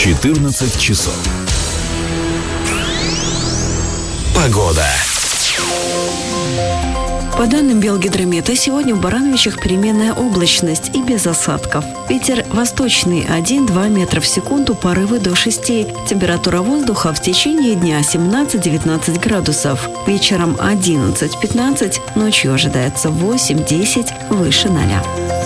14 часов. Погода. По данным Белгидромета, сегодня в Барановичах переменная облачность и без осадков. Ветер восточный 1-2 метра в секунду, порывы до 6. Температура воздуха в течение дня 17-19 градусов. Вечером 11-15, ночью ожидается 8-10, выше 0.